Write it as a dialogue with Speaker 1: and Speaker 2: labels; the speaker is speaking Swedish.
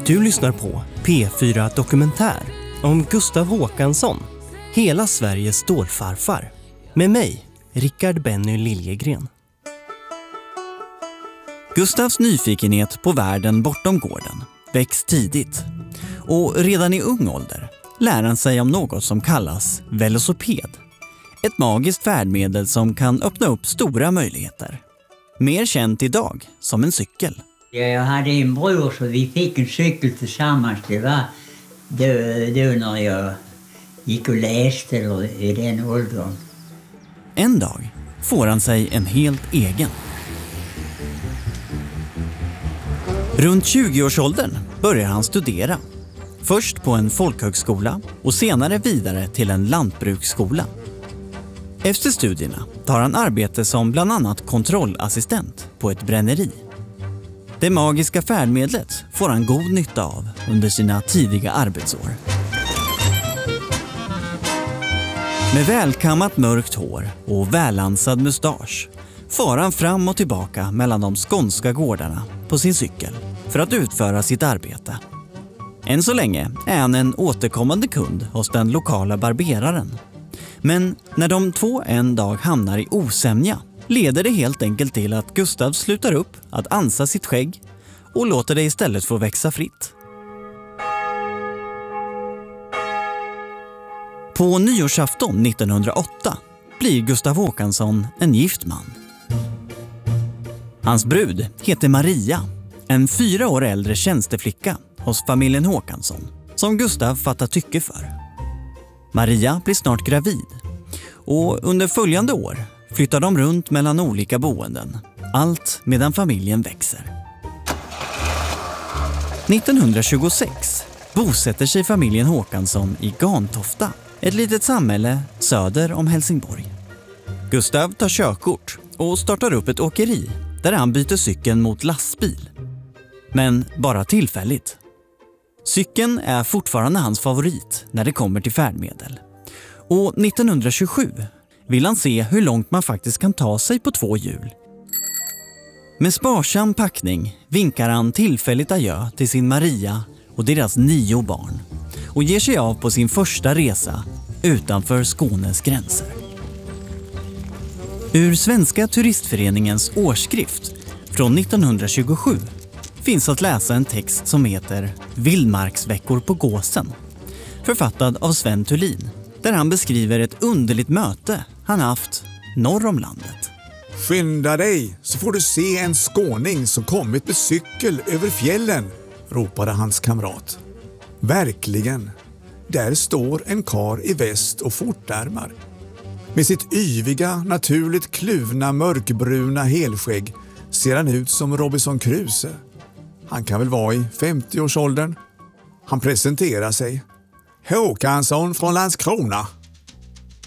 Speaker 1: Du lyssnar på P4 Dokumentär om Gustav Håkansson, hela Sveriges stålfarfar. Med mig, Rickard Benny Liljegren. Gustavs nyfikenhet på världen bortom gården väcks tidigt. Och redan i ung ålder lär han sig om något som kallas velociped. Ett magiskt färdmedel som kan öppna upp stora möjligheter. Mer känt idag som en cykel.
Speaker 2: Jag hade en bror så vi fick en cykel tillsammans. Det var då när jag gick och läste eller i den åldern.
Speaker 1: En dag får han sig en helt egen. Runt 20-årsåldern börjar han studera. Först på en folkhögskola och senare vidare till en lantbruksskola. Efter studierna tar han arbete som bland annat kontrollassistent på ett bränneri. Det magiska färdmedlet får han god nytta av under sina tidiga arbetsår. Med välkammat mörkt hår och välansad mustasch far han fram och tillbaka mellan de skånska gårdarna på sin cykel för att utföra sitt arbete. Än så länge är han en återkommande kund hos den lokala barberaren. Men när de två en dag hamnar i osämja leder det helt enkelt till att Gustav slutar upp att ansa sitt skägg och låter det istället få växa fritt. På nyårsafton 1908 blir Gustav Håkansson en gift man. Hans brud heter Maria, en 4 år äldre tjänsteflicka hos familjen Håkansson som Gustav fattar tycke för. Maria blir snart gravid och under följande år flyttar de runt mellan olika boenden, allt medan familjen växer. 1926 bosätter sig familjen Håkansson i Gantofta, ett litet samhälle söder om Helsingborg. Gustav tar körkort och startar upp ett åkeri där han byter cykeln mot lastbil. Men bara tillfälligt. Cykeln är fortfarande hans favorit när det kommer till färdmedel. Och 1927 vill han se hur långt man faktiskt kan ta sig på 2 hjul. Med sparsam packning vinkar han tillfälligt adjö till sin Maria och deras 9 barn och ger sig av på sin första resa utanför Skånes gränser. Ur Svenska turistföreningens årsskrift från 1927 finns att läsa en text som heter Vildmarksveckor på Gåsen, författad av Sven Thulin, där han beskriver ett underligt möte han haft norr om landet.
Speaker 3: Skynda dig så får du se en skåning som kommit med cykel över fjällen, ropade hans kamrat. Verkligen, där står en kar i väst och fortärmar. Med sitt yviga, naturligt kluvna, mörkbruna helskägg ser han ut som Robinson Crusoe. Han kan väl vara i 50-årsåldern. Han presenterar sig. Håkansson från Landskrona.